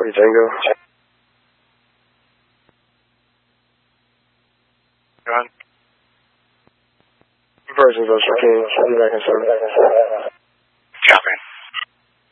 40 Tango. Go ahead. Virgin Vessel King. I'll be back in 7. Copy.